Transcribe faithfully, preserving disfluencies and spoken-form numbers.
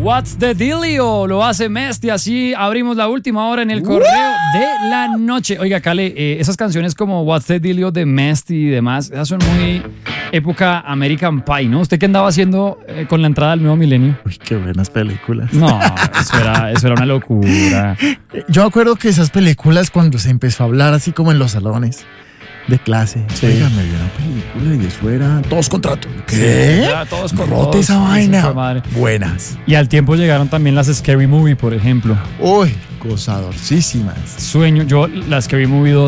What's the dealio? Lo hace Mest y así abrimos la última hora en el correo de la noche. Oiga, Cale, eh, esas canciones como What's the dealio de Mest y demás, esas son muy época American Pie, ¿no? ¿Usted qué andaba haciendo eh, con la entrada del nuevo milenio? Uy, qué buenas películas. No, eso era, eso era una locura. Yo me acuerdo que esas películas, cuando se empezó a hablar así como en los salones de clase, Sí. oiga, me vi una película y eso era Todos contra Todos. ¿Qué? Ya, todos con Rote todos, esa sí, vaina. fue madre. Buenas. Y al tiempo llegaron también las Scary Movie, por ejemplo. Uy, gozadorcísimas. Sueño, yo las Scary Movie dos